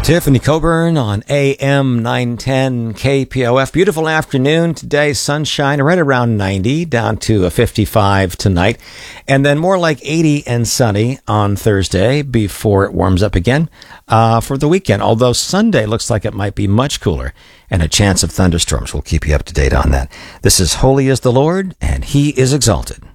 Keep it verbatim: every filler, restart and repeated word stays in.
Tiffany Coburn on A M nine ten K P O F. Beautiful afternoon today. Sunshine right around ninety, down to a fifty-five tonight. And then more like eighty and sunny on Thursday before it warms up again uh, for the weekend. Although Sunday looks like it might be much cooler and a chance of thunderstorms. We'll keep you up to date on that. This is Holy is the Lord, and He is exalted.